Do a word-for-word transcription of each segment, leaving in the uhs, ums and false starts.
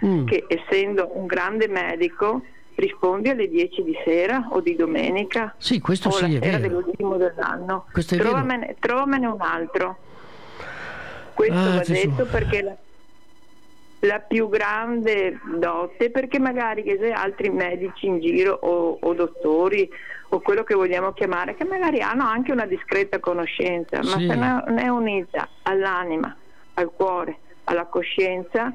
mm. che essendo un grande medico rispondi alle dieci di sera o di domenica sì, questo o sì, la è sera vero. dell'ultimo dell'anno. Questo è Trovamene, vero. trovamene un altro. Questo Ah, va Gesù. detto perché la, la più grande dote, perché magari che c'è altri medici in giro o, o dottori o quello che vogliamo chiamare, che magari hanno anche una discreta conoscenza, ma Sì. se non è unita all'anima, al cuore, alla coscienza,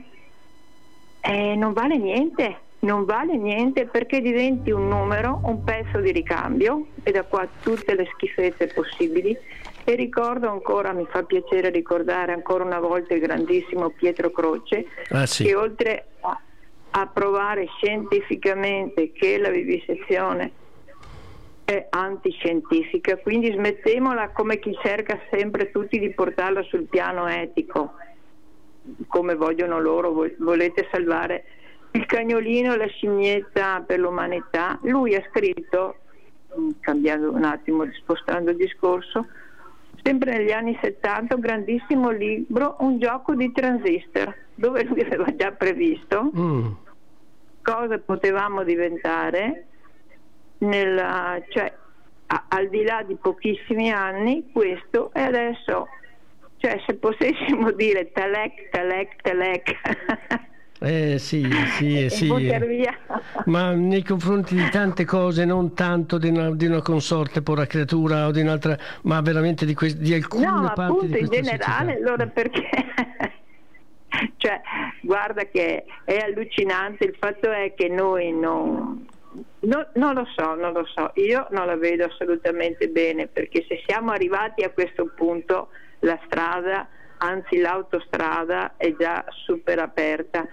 eh, non vale niente, non vale niente, perché diventi un numero, un pezzo di ricambio, e da qua tutte le schifezze possibili. E ricordo ancora, mi fa piacere ricordare ancora una volta il grandissimo Pietro Croce, Ah, sì. che oltre a, a provare scientificamente che la vivisezione è antiscientifica, quindi smettemola come chi cerca sempre tutti di portarla sul piano etico, come vogliono loro. Volete salvare il cagnolino e la scimmietta per l'umanità? Lui ha scritto, cambiando un attimo, spostando il discorso, sempre negli anni settanta, un grandissimo libro, Un gioco di transistor, dove lui aveva già previsto Mm. cosa potevamo diventare nella, cioè, a, al di là di pochissimi anni, questo. E adesso, cioè, se potessimo dire talec, talec, talec Eh sì, sì, e sì. buttare via. Ma nei confronti di tante cose, non tanto di una, di una consorte pora creatura o di un'altra, ma veramente di, que- di alcune No, parti appunto, di in questa generale, società. allora perché cioè, guarda che è allucinante. Il fatto è che noi non no, non lo so, non lo so, io non la vedo assolutamente bene, perché se siamo arrivati a questo punto, la strada, anzi l'autostrada, è già super aperta.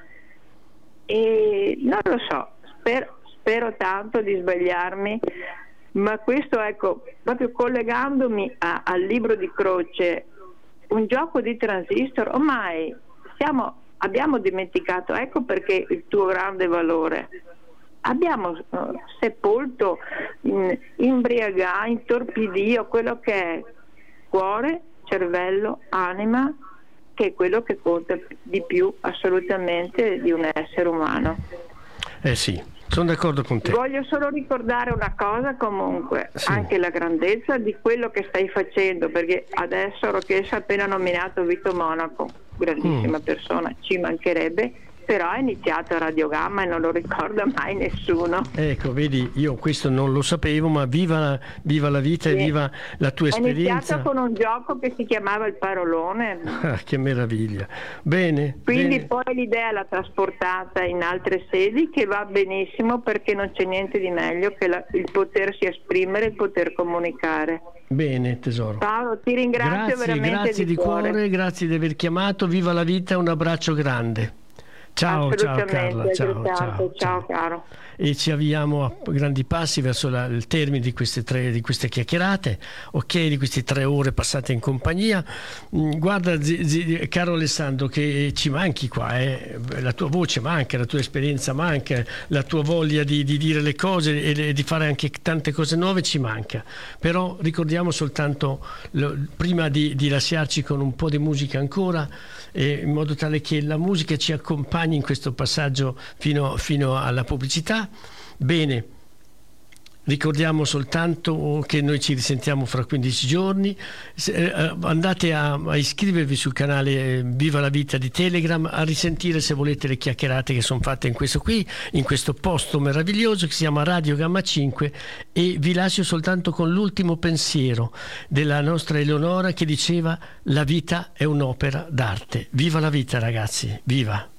E non lo so, spero, spero tanto di sbagliarmi, ma questo, ecco, proprio collegandomi a, al libro di Croce, Un gioco di transistor, ormai siamo, abbiamo dimenticato, ecco perché il tuo grande valore. Abbiamo uh, sepolto, in, imbriagato, intorpidio quello che è cuore, cervello, anima, che è quello che conta di più assolutamente di un essere umano. Eh sì, sono d'accordo con te. Voglio solo ricordare una cosa comunque, Sì. anche la grandezza di quello che stai facendo, perché adesso Rochessa ha appena nominato Vito Monaco, grandissima Mm. persona, ci mancherebbe, però ha iniziato a Radio Gamma e non lo ricorda mai nessuno. Ecco, vedi, io questo non lo sapevo, ma viva, viva la vita Sì. e viva la tua È esperienza. iniziato con un gioco che si chiamava Il Parolone. Ah, che meraviglia. Bene. Quindi bene. poi l'idea l'ha trasportata in altre sedi, che va benissimo, perché non c'è niente di meglio che la, il potersi esprimere, il poter comunicare. Bene, tesoro. Paolo, ti ringrazio Grazie, veramente grazie di, di cuore. cuore, grazie di aver chiamato. Viva la vita, un abbraccio grande. Ciao, ciao Carla, ciao, ciao, ciao caro. E ci avviamo a grandi passi verso la, il termine di queste tre di queste chiacchierate, ok, di queste tre ore passate in compagnia. Guarda, zi, zi, caro Alessandro, che ci manchi qua, eh? La tua voce manca, la tua esperienza manca, la tua voglia di, di dire le cose e di fare anche tante cose nuove ci manca. Però ricordiamo soltanto, lo, prima di, di lasciarci con un po' di musica ancora, eh, in modo tale che la musica ci accompagni in questo passaggio fino, fino alla pubblicità. Bene, ricordiamo soltanto che noi ci risentiamo fra quindici giorni. Andate a, a iscrivervi sul canale Viva la Vita di Telegram, a risentire se volete le chiacchierate che sono fatte in questo qui, in questo posto meraviglioso che si chiama Radio Gamma cinque. E vi lascio soltanto con l'ultimo pensiero della nostra Eleonora, che diceva: la vita è un'opera d'arte. Viva la vita, ragazzi, viva!